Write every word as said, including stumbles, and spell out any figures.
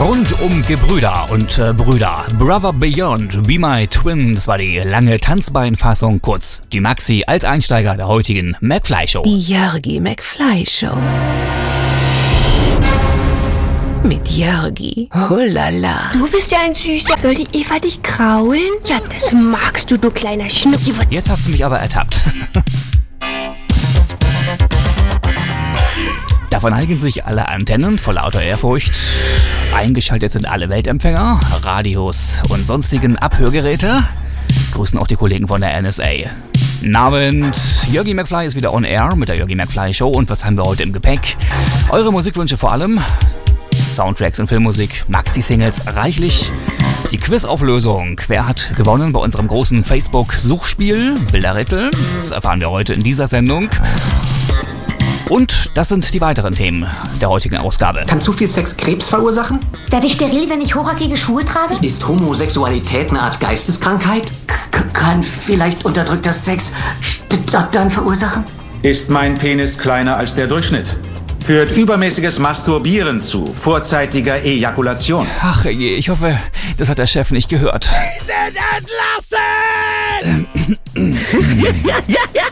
Rund um Gebrüder und äh, Brüder. Brother Beyond, Be My Twin, das war die lange Tanzbeinfassung, kurz die Maxi als Einsteiger der heutigen McFly-Show. Die Jörgi McFly-Show. Mit Jörgi. Holala. Du bist ja ein Süßer. Soll die Eva dich kraulen? Ja, das magst du, du kleiner Schnuckiwutz. Jetzt hast du mich aber ertappt. Da verneigen sich alle Antennen vor lauter Ehrfurcht. Eingeschaltet sind alle Weltempfänger, Radios und sonstigen Abhörgeräte. Grüßen auch die Kollegen von der N S A. Guten Abend, Jörgi McFly ist wieder on air mit der Jörgi McFly Show. Und was haben wir heute im Gepäck? Eure Musikwünsche vor allem. Soundtracks und Filmmusik, Maxi-Singles reichlich. Die Quizauflösung. Wer hat gewonnen bei unserem großen Facebook-Suchspiel? Bilderrätsel. Das erfahren wir heute in dieser Sendung. Und das sind die weiteren Themen der heutigen Ausgabe. Kann zu viel Sex Krebs verursachen? Werde ich steril, wenn ich hochhackige Schuhe trage? Ist Homosexualität eine Art Geisteskrankheit? K- kann vielleicht unterdrückter Sex Stottern verursachen? Ist mein Penis kleiner als der Durchschnitt? Führt übermäßiges Masturbieren zu vorzeitiger Ejakulation? Ach je, ich hoffe, das hat der Chef nicht gehört. Wir sind entlassen!